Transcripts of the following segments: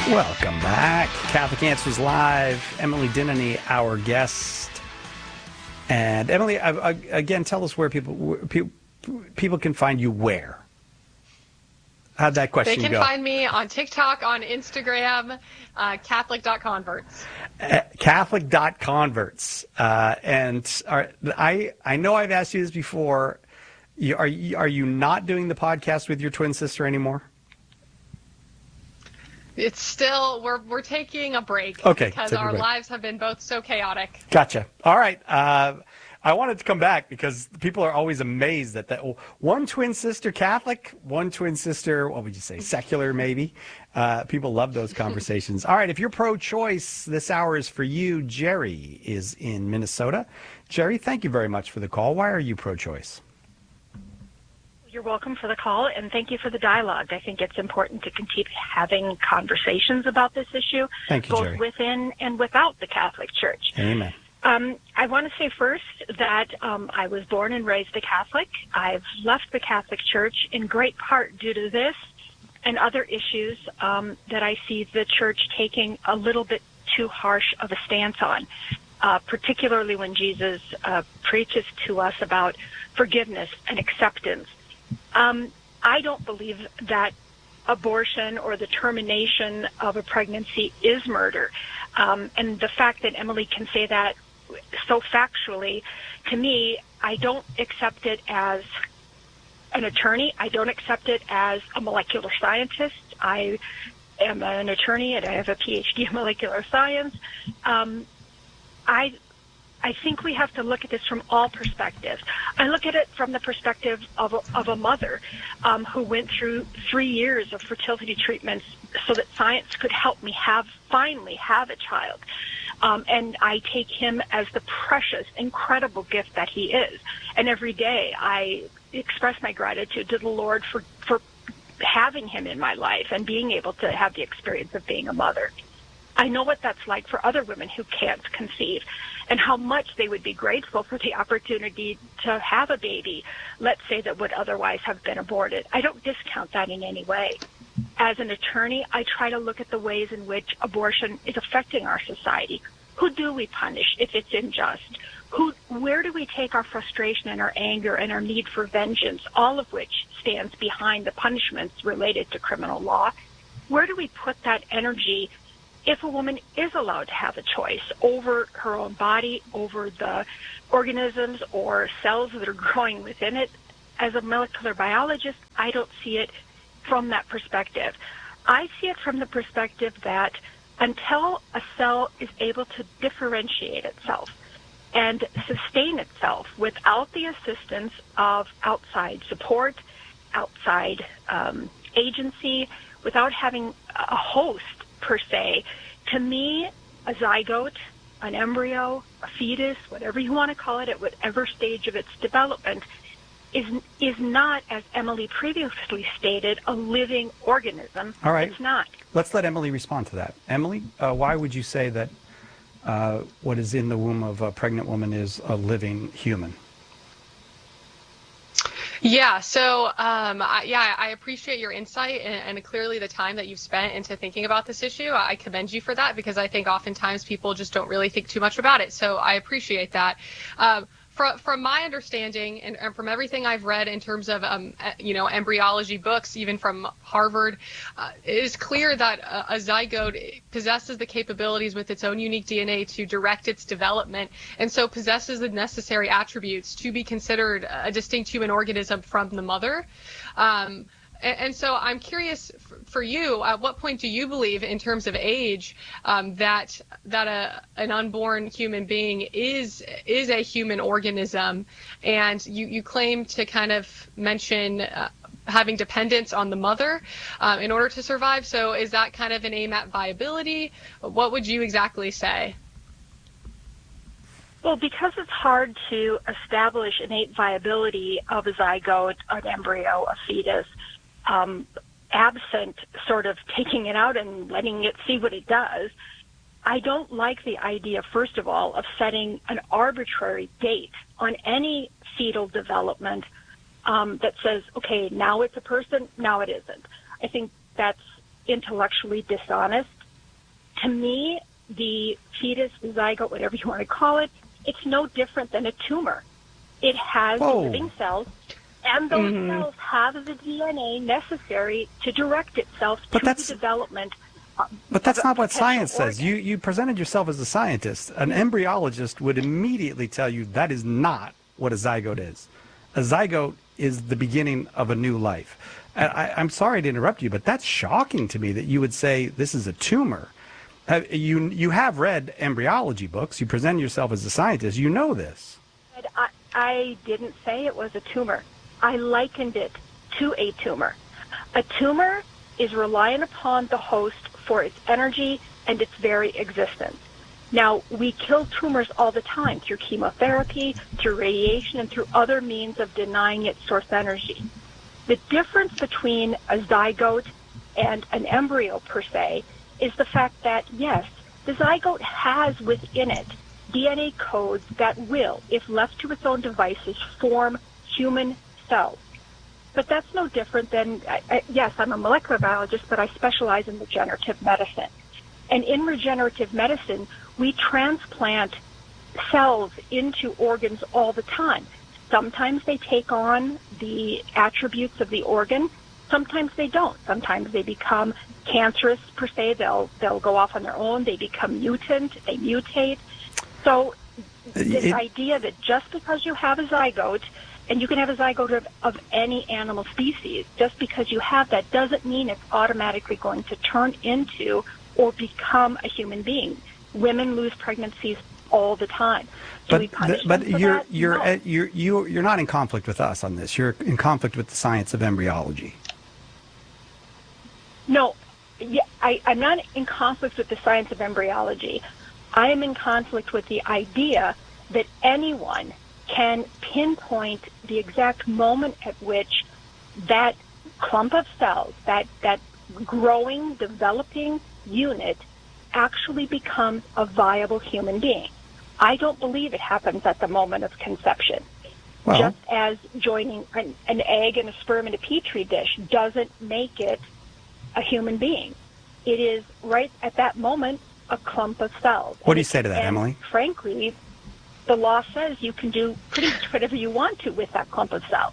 Welcome back. Catholic Answers Live. Emily Dennany, our guest. And Emily, again, tell us where people can find you where. How'd that question go? They can find me on TikTok, on Instagram, Catholic.converts. Catholic.converts. I know I've asked you this before. Are you not doing the podcast with your twin sister anymore? It's still, we're taking a break. Okay. Because our lives have been both so chaotic. Gotcha. All right. I wanted to come back because people are always amazed that one twin sister Catholic, one twin sister, what would you say, secular maybe? People love those conversations. All right. If you're pro-choice, this hour is for you. Jerry is in Minnesota. Jerry, thank you very much for the call. Why are you pro-choice? You're welcome for the call, and thank you for the dialogue. I think it's important to continue having conversations about this issue, thank you, both Jerry, within and without the Catholic Church. Amen. I want to say first that I was born and raised a Catholic. I've left the Catholic Church in great part due to this and other issues that I see the Church taking a little bit too harsh of a stance on, particularly when Jesus preaches to us about forgiveness and acceptance. I don't believe that abortion or the termination of a pregnancy is murder. And the fact that Emily can say that so factually, to me, I don't accept it as an attorney. I don't accept it as a molecular scientist. I am an attorney and I have a PhD in molecular science. I think we have to look at this from all perspectives. I look at it from the perspective of a mother who went through 3 years of fertility treatments so that science could help me finally have a child. And I take him as the precious, incredible gift that he is. And every day I express my gratitude to the Lord for having him in my life and being able to have the experience of being a mother. I know what that's like for other women who can't conceive and how much they would be grateful for the opportunity to have a baby, let's say, that would otherwise have been aborted. I don't discount that in any way. As an attorney, I try to look at the ways in which abortion is affecting our society. Who do we punish if it's unjust? Where do we take our frustration and our anger and our need for vengeance, all of which stands behind the punishments related to criminal law? Where do we put that energy if a woman is allowed to have a choice over her own body, over the organisms or cells that are growing within it? As a molecular biologist, I don't see it from that perspective. I see it from the perspective that until a cell is able to differentiate itself and sustain itself without the assistance of outside support, outside agency, without having a host per se, to me, a zygote, an embryo, a fetus, whatever you want to call it, at whatever stage of its development, is not, as Emily previously stated, a living organism. All right. It's not. Let's let Emily respond to that. Emily, why would you say that what is in the womb of a pregnant woman is a living human? Yeah, so I appreciate your insight and clearly the time that you've spent into thinking about this issue. I commend you for that because I think oftentimes people just don't really think too much about it. So I appreciate that. From my understanding and from everything I've read in terms of embryology books, even from Harvard, it is clear that a zygote possesses the capabilities with its own unique DNA to direct its development, and so possesses the necessary attributes to be considered a distinct human organism from the mother. And so I'm curious for you, at what point do you believe in terms of age that an unborn human being is a human organism? And you claim to kind of mention having dependence on the mother in order to survive. So is that kind of an aim at viability? What would you exactly say? Well, because it's hard to establish innate viability of a zygote, an embryo, a fetus, absent sort of taking it out and letting it see what it does, I don't like the idea, first of all, of setting an arbitrary date on any fetal development that says, okay, now it's a person, now it isn't. I think that's intellectually dishonest. To me, the fetus, the zygote, whatever you want to call it, it's no different than a tumor. It has living cells, and those cells have the DNA necessary to direct itself to the development. But that's not what science says. You presented yourself as a scientist. An embryologist would immediately tell you that is not what a zygote is. A zygote is the beginning of a new life. I'm sorry to interrupt you, but that's shocking to me that you would say this is a tumor. You have read embryology books. You present yourself as a scientist. You know this. I didn't say it was a tumor. I likened it to a tumor. A tumor is reliant upon the host for its energy and its very existence. Now, we kill tumors all the time through chemotherapy, through radiation, and through other means of denying its source energy. The difference between a zygote and an embryo, per se, is the fact that, yes, the zygote has within it DNA codes that will, if left to its own devices, form human cells. But that's no different than, yes, I'm a molecular biologist, but I specialize in regenerative medicine. And in regenerative medicine, we transplant cells into organs all the time. Sometimes they take on the attributes of the organ. Sometimes they don't. Sometimes they become cancerous, per se. They'll go off on their own. They become mutant. They mutate. So this idea that just because you have a zygote, and you can have a zygote of any animal species, just because you have that doesn't mean it's automatically going to turn into or become a human being. Women lose pregnancies all the time. Do we punish them for that? You're not in conflict with us on this. You're in conflict with the science of embryology. No, I'm not in conflict with the science of embryology. I am in conflict with the idea that anyone can pinpoint the exact moment at which that clump of cells, that growing, developing unit actually becomes a viable human being. I don't believe it happens at the moment of conception. Well, just as joining an egg and a sperm in a petri dish doesn't make it a human being. It is right at that moment a clump of cells. What do you say to that, Emily? Frankly, the law says you can do pretty much whatever you want to with that clump of cells.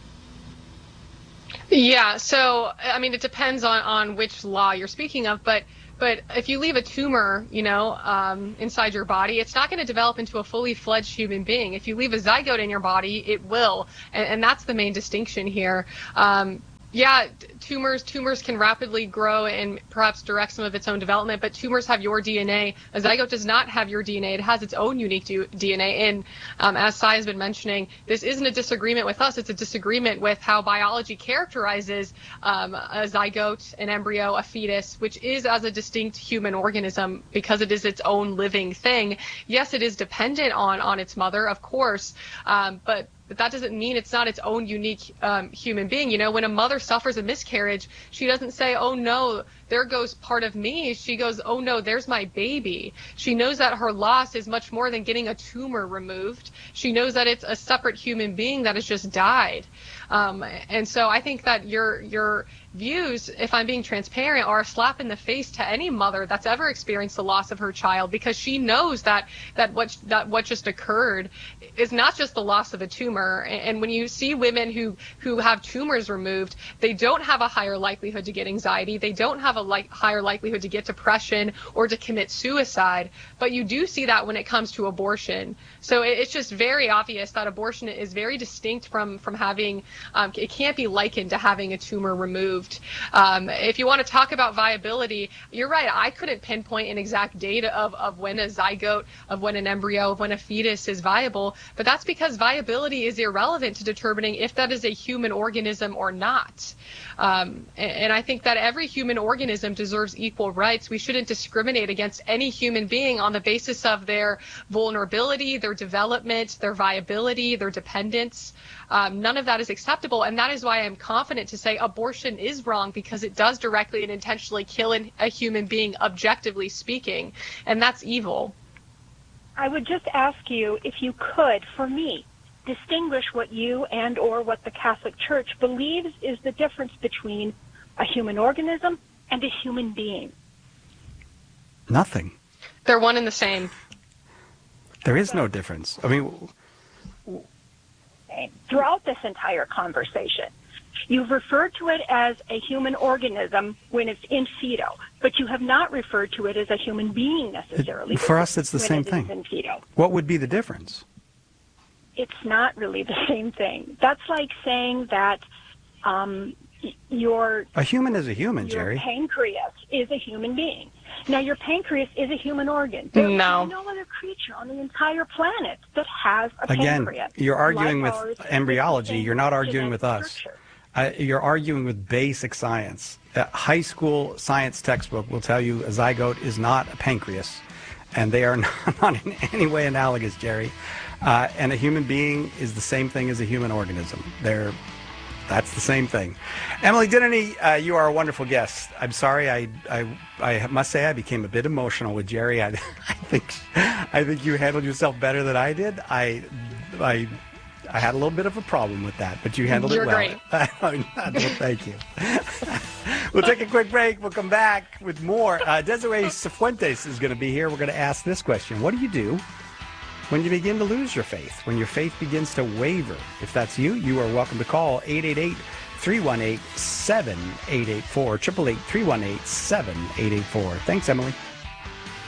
Yeah, so, I mean, it depends on which law you're speaking of, but if you leave a tumor, inside your body, it's not going to develop into a fully fledged human being. If you leave a zygote in your body, it will, and that's the main distinction here. Yeah, tumors can rapidly grow and perhaps direct some of its own development, but tumors have your DNA. A zygote does not have your DNA. It has its own unique DNA. And as Sai has been mentioning, this isn't a disagreement with us. It's a disagreement with how biology characterizes a zygote, an embryo, a fetus, which is as a distinct human organism because it is its own living thing. Yes, it is dependent on its mother, of course, but that doesn't mean it's not its own unique human being. When a mother suffers a miscarriage, she doesn't say, oh no, there goes part of me. She goes, oh no, there's my baby. She knows that her loss is much more than getting a tumor removed. She knows that it's a separate human being that has just died. And so I think that your views, if I'm being transparent, are a slap in the face to any mother that's ever experienced the loss of her child, because she knows that what just occurred is not just the loss of a tumor. And when you see women who have tumors removed, they don't have a higher likelihood to get anxiety. They don't have a higher likelihood to get depression or to commit suicide. But you do see that when it comes to abortion. So it's just very obvious that abortion is very distinct from having, it can't be likened to having a tumor removed. If you want to talk about viability, you're right. I couldn't pinpoint an exact date of when a zygote, of when an embryo, of when a fetus is viable, but that's because viability is irrelevant to determining if that is a human organism or not. And I think that every human organism deserves equal rights. We shouldn't discriminate against any human being on the basis of their vulnerability, their development, their viability, their dependence. None of that is acceptable, and that is why I'm confident to say abortion is wrong, because it does directly and intentionally kill a human being, objectively speaking, and that's evil. I would just ask you, if you could, for me, distinguish what you and or what the Catholic Church believes is the difference between a human organism and a human being? Nothing. They're one and the same. There is no difference. I mean, throughout this entire conversation, you've referred to it as a human organism when it's in feto, but you have not referred to it as a human being necessarily. For us, it's the same when it thing. is in feto. What would be the difference? It's not really the same thing. That's like saying that your A human is a human, your Jerry. pancreas is a human being. Now, your pancreas is a human organ. There No. is no other creature on the entire planet that has a Again, pancreas. you're arguing like with ours, with the embryology. same You're not arguing with genetic us. structure. You're arguing with basic science. A high school science textbook will tell you a zygote is not a pancreas, and they are not in any way analogous, Jerry. And a human being is the same thing as a human organism. That's the same thing. Emily Dinany, you are a wonderful guest. I'm sorry, I must say I became a bit emotional with Jerry. I think you handled yourself better than I did. I had a little bit of a problem with that, but you handled You're it well. great. Well, thank you. We'll take a quick break. We'll come back with more. Desiree Cifuentes is going to be here. We're going to ask this question. What do you do when you begin to lose your faith, when your faith begins to waver? If that's you, you are welcome to call 888-318-7884, 888-318-7884. Thanks, Emily.